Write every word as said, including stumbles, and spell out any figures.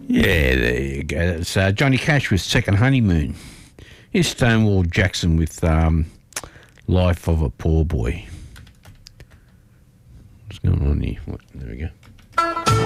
Yeah, there you go. That's uh, Johnny Cash with Second Honeymoon. Here's Stonewall Jackson with um, Life of a Poor Boy. What's going on here? What? There we go.